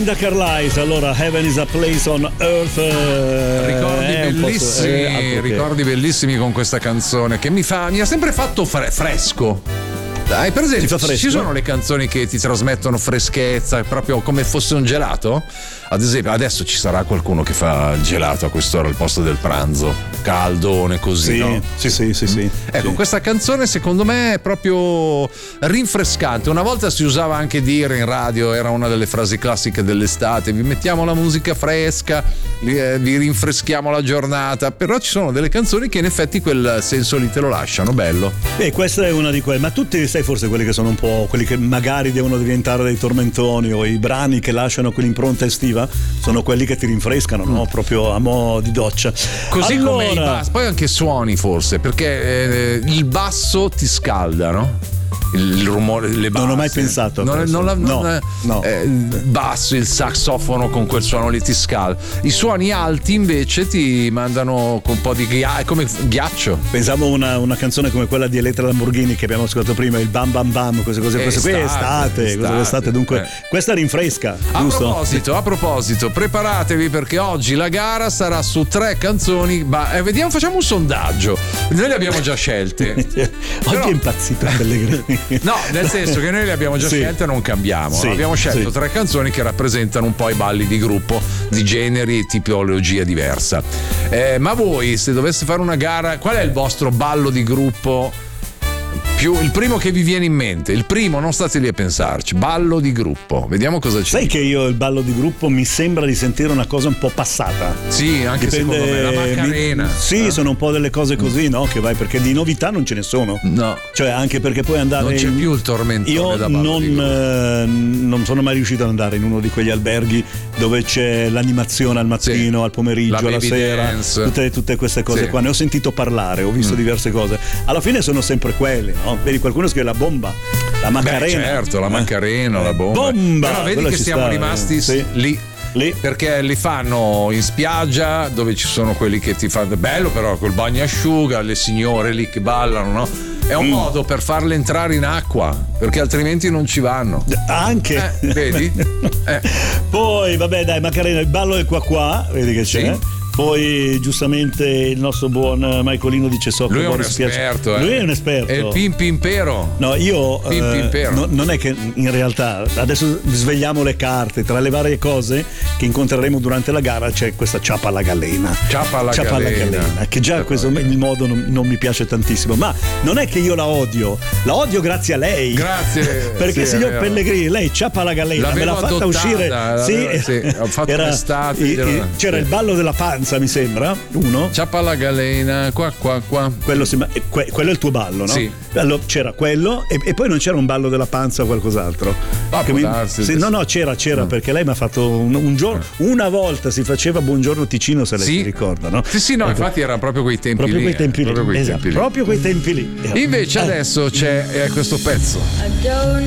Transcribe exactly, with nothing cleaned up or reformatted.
Linda Carlisle, allora Heaven is a place on earth. Eh, ricordi bellissimi, eh, ricordi bellissimi con questa canzone che mi fa, mi ha sempre fatto fre- fresco. Dai, per esempio, ci sono le canzoni che ti trasmettono freschezza, proprio come fosse un gelato. Ad esempio, adesso ci sarà qualcuno che fa il gelato a quest'ora al posto del pranzo, caldone così, sì, no? Sì, sì, sì, sì. Ecco, sì. Questa canzone secondo me è proprio rinfrescante. Una volta si usava anche dire in radio, era una delle frasi classiche dell'estate: vi mettiamo la musica fresca, vi, eh, vi rinfreschiamo la giornata. Però ci sono delle canzoni che in effetti quel senso lì te lo lasciano, bello. E questa è una di quelle, ma tutti sai forse quelli che sono un po' quelli che magari devono diventare dei tormentoni, o i brani che lasciano quell'impronta estiva, sono quelli che ti rinfrescano, no? Proprio a mo' di doccia. Così allora... come i bassi, poi anche suoni forse, perché eh, il basso ti scalda, no? Il, il rumore, le basse. Non ho mai pensato a non, questo. non, non, no, no. Eh, il basso, il sassofono con quel suono lì ti scalda. I suoni alti invece ti mandano con un po' di ghiaccio, come ghiaccio. Pensavo una, una canzone come quella di Elettra Lamborghini che abbiamo ascoltato prima, il bam bam bam, queste cose, queste qui è estate, estate, estate dunque eh. questa rinfresca. A giusto? proposito, a proposito, preparatevi perché oggi la gara sarà su tre canzoni. Ma eh, vediamo, facciamo un sondaggio. Noi le abbiamo già scelte. Oggi Però... è impazzito Pellegrini. No, nel senso che noi le abbiamo già sì. scelte e non cambiamo. Sì, no? Abbiamo scelto sì. tre canzoni che rappresentano un po' i balli di gruppo di generi e tipologia diversa. Eh, ma voi, se doveste fare una gara, qual è il vostro ballo di gruppo? Più, il primo che vi viene in mente, il primo, non state lì a pensarci. Ballo di gruppo, vediamo cosa c'è. Sai che io il ballo di gruppo mi sembra di sentire una cosa un po' passata. Sì, anche Dipende, secondo me la Macarena. Mi, sì, eh? sono un po' delle cose così, no? Che vai, perché di novità non ce ne sono. No. Cioè, anche perché puoi andare. Non c'è in... più il tormentone io da ballo non, di gruppo. Eh, non sono mai riuscito ad andare in uno di quegli alberghi dove c'è l'animazione al mattino, sì. al pomeriggio, alla sera, tutte, tutte queste cose sì. qua. Ne ho sentito parlare, ho visto mm. diverse cose. Alla fine sono sempre quelli, no? Vedi, qualcuno scrive la bomba, la Macarena. Beh, certo, la Macarena, eh. la bomba. bomba. Però vedi che siamo sta, rimasti sì. lì. Lì. Perché li fanno in spiaggia dove ci sono quelli che ti fanno bello, però col bagnasciuga, le signore lì che ballano, no? È un mm. modo per farle entrare in acqua, perché altrimenti non ci vanno. Anche. Eh, vedi? eh. Poi, vabbè, dai, Macarena, il ballo è qua qua, vedi che c'è. Sì. Poi giustamente il nostro buon Maicolino dice so che lui è un esperto, eh. lui è un esperto, è il Pim Pimpero. No, io Pim eh, Pimpero. no, non è che in realtà adesso svegliamo le carte, tra le varie cose che incontreremo durante la gara c'è questa ciapa alla galena, ciapa alla ciapa galena. alla galena che già questo il modo non, non mi piace tantissimo, ma non è che io la odio, la odio grazie a lei, grazie perché sì, signor Pellegrini, lei ciapa alla galena l'avevo me l'ha fatta adottata, uscire sì, sì, ho fatto era, l'estate i, della... c'era sì. il ballo della panza, mi sembra, uno. Ciapa alla galena, qua qua qua. Quello, sembra, que, quello è il tuo ballo, no? Sì. Allora, c'era quello e, e poi non c'era un ballo della panza o qualcos'altro. Ah, mi, sì, no, no, c'era, c'era, no. Perché lei mi ha fatto un, un giorno, una volta si faceva Buongiorno Ticino, se lei sì. si ricorda, no? Sì, sì, no, ecco. Infatti era proprio quei tempi proprio lì. Quei tempi eh, lì. proprio quei esatto, tempi lì. Proprio quei tempi lì. Invece eh. adesso c'è eh, questo pezzo.